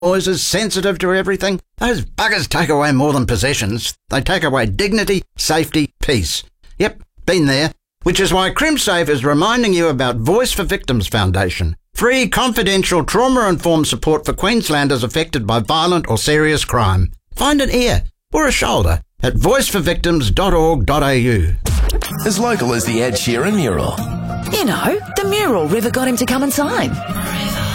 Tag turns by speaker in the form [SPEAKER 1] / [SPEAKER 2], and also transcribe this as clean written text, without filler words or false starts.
[SPEAKER 1] noises, sensitive to everything. Those buggers take away more than possessions. They take away dignity, safety, peace. Yep, been there. Which is why CrimSafe is reminding you about Voice for Victims Foundation. Free, confidential, trauma-informed support for Queenslanders affected by violent or serious crime. Find an ear or a shoulder at voiceforvictims.org.au.
[SPEAKER 2] As local as the Ed Sheeran mural.
[SPEAKER 3] You know, the mural River got him to come and sign.